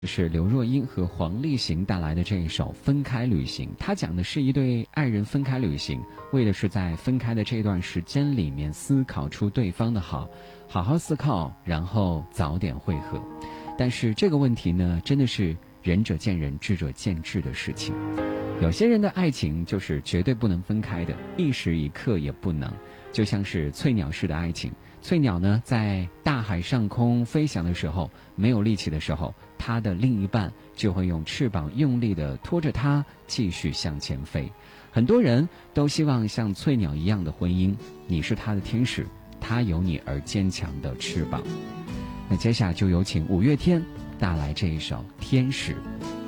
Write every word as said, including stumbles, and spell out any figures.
是刘若英和黄立行带来的这一首《分开旅行》，它讲的是一对爱人分开旅行，为的是在分开的这段时间里面思考出对方的好，好好思考，然后早点会合。但是这个问题呢，真的是仁者见仁，智者见智的事情。有些人的爱情就是绝对不能分开的，一时一刻也不能，就像是翠鸟式的爱情。翠鸟呢，在大海上空飞翔的时候，没有力气的时候，它的另一半就会用翅膀用力地拖着它继续向前飞。很多人都希望像翠鸟一样的婚姻，你是他的天使，他有你而坚强的翅膀。那接下来就有请五月天带来这一首《天使》。